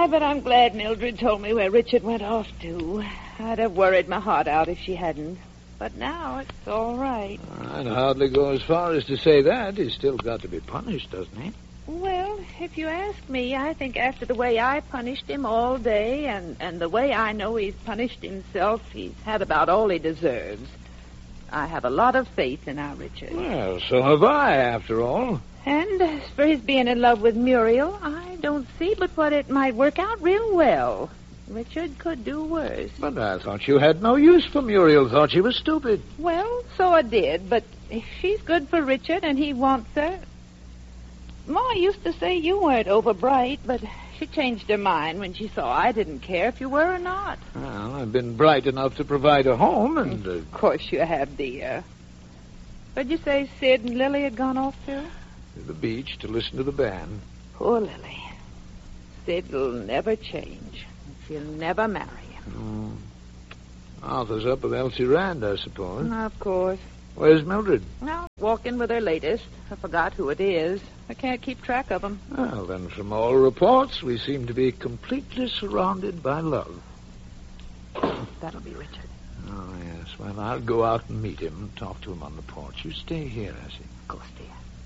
I bet I'm glad Mildred told me where Richard went off to. I'd have worried my heart out if she hadn't. But now it's all right. I'd hardly go as far as to say that. He's still got to be punished, doesn't he? Well, if you ask me, I think after the way I punished him all day and the way I know he's punished himself, he's had about all he deserves. I have a lot of faith in our Richard. Well, so have I, after all. And as for his being in love with Muriel, I don't see but what it might work out real well. Richard could do worse. But I thought you had no use for Muriel. Thought she was stupid. Well, so I did, but if she's good for Richard and he wants her... Ma used to say you weren't over bright, but she changed her mind when she saw I didn't care if you were or not. Well, I've been bright enough to provide a home, and... Of course you have, dear. Where'd you say Sid and Lily had gone off to? To the beach to listen to the band. Poor Lily. Sid'll never change. She'll never marry him. Arthur's up with Elsie Rand, I suppose. Of course. Where's Mildred? Now, walking with her latest. I forgot who it is. I can't keep track of them. Well, then, from all reports, we seem to be completely surrounded by love. That'll be Richard. Oh, yes. Well, I'll go out and meet him and talk to him on the porch. You stay here, Essie. Of course, dear.